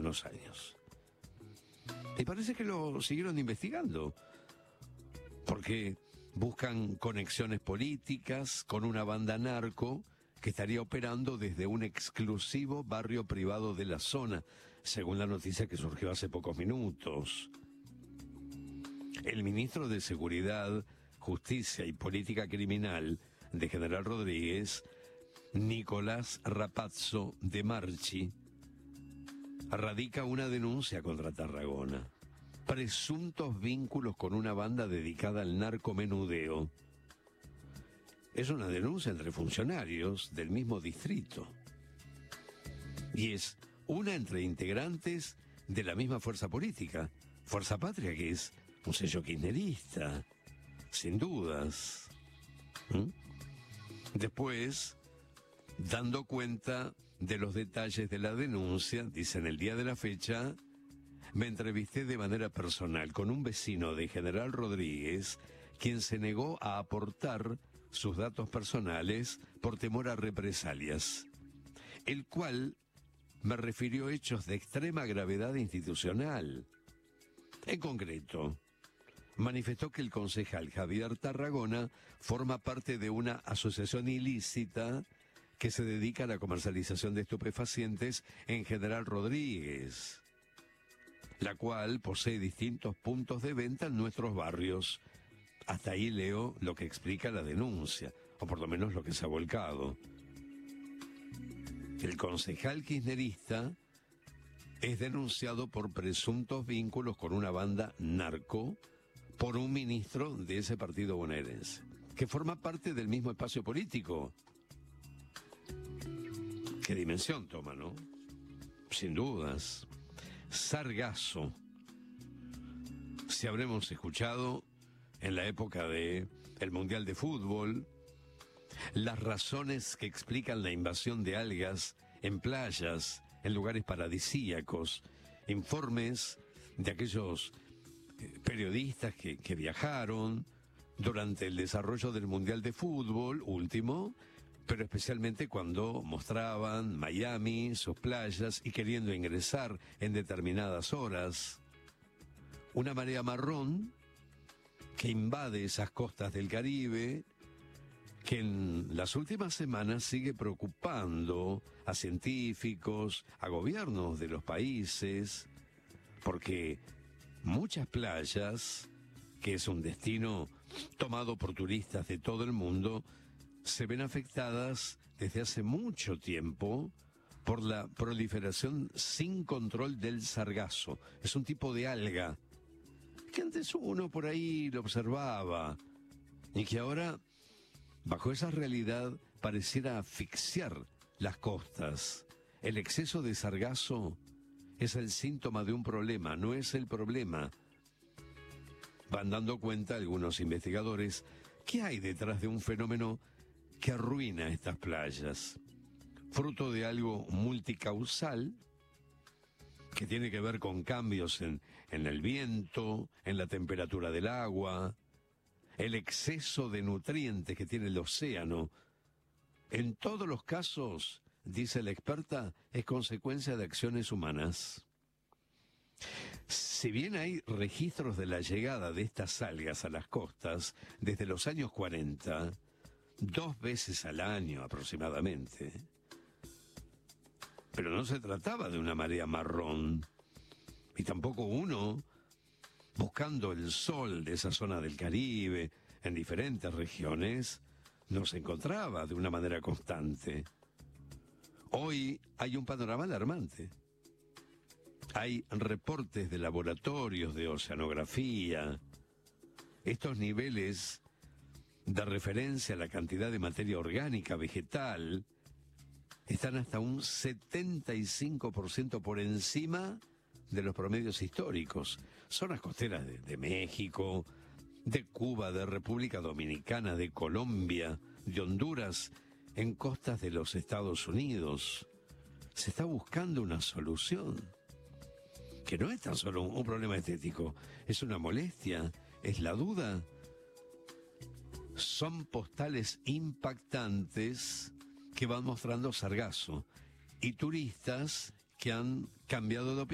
unos años. Y parece que lo siguieron investigando, porque buscan conexiones políticas con una banda narco que estaría operando desde un exclusivo barrio privado de la zona, según la noticia que surgió hace pocos minutos. El ministro de Seguridad, Justicia y Política Criminal de General Rodríguez, Nicolás Rapazzo de Marchi, radica una denuncia contra Tarragona. Presuntos vínculos con una banda dedicada al narcomenudeo. Es una denuncia entre funcionarios del mismo distrito. Y es una entre integrantes de la misma fuerza política, Fuerza Patria, que es un sello kirchnerista, sin dudas. Después, dando cuenta de los detalles de la denuncia, dice: en el día de la fecha, me entrevisté de manera personal con un vecino de General Rodríguez, quien se negó a aportar sus datos personales por temor a represalias, el cual me refirió hechos de extrema gravedad institucional. En concreto, manifestó que el concejal Javier Tarragona forma parte de una asociación ilícita que se dedica a la comercialización de estupefacientes en General Rodríguez, la cual posee distintos puntos de venta en nuestros barrios. Hasta ahí leo lo que explica la denuncia, o por lo menos lo que se ha volcado. El concejal kirchnerista es denunciado por presuntos vínculos con una banda narco por un ministro de ese partido bonaerense, que forma parte del mismo espacio político. ¿Qué dimensión toma, no? Sin dudas. Sargazo. Si habremos escuchado en la época del Mundial de Fútbol las razones que explican la invasión de algas en playas, en lugares paradisíacos, informes de aquellos periodistas que viajaron durante el desarrollo del Mundial de Fútbol último, pero especialmente cuando mostraban Miami, sus playas, y queriendo ingresar en determinadas horas. Una marea marrón que invade esas costas del Caribe, que en las últimas semanas sigue preocupando a científicos, a gobiernos de los países, porque muchas playas, que es un destino tomado por turistas de todo el mundo, se ven afectadas desde hace mucho tiempo por la proliferación sin control del sargazo. Es un tipo de alga que antes uno por ahí lo observaba y que ahora, bajo esa realidad, pareciera asfixiar las costas. El exceso de sargazo es el síntoma de un problema, no es el problema. Van dando cuenta algunos investigadores qué hay detrás de un fenómeno que arruina estas playas, fruto de algo multicausal que tiene que ver con cambios en el viento, en la temperatura del agua, el exceso de nutrientes que tiene el océano. En todos los casos, dice la experta, es consecuencia de acciones humanas. Si bien hay registros de la llegada de estas algas a las costas desde los años 40, 2 veces al año aproximadamente, pero no se trataba de una marea marrón, y tampoco uno buscando el sol de esa zona del Caribe, en diferentes regiones, no se encontraba de una manera constante. Hoy hay un panorama alarmante. Hay reportes de laboratorios de oceanografía. Estos niveles de referencia a la cantidad de materia orgánica vegetal están hasta un 75% por encima de los promedios históricos. Zonas costeras de México, de Cuba, de República Dominicana, de Colombia, de Honduras, en costas de los Estados Unidos. Se está buscando una solución, que no es tan solo un problema estético, es una molestia, es la duda. Son postales impactantes que van mostrando sargazo y turistas que han cambiado de opinión.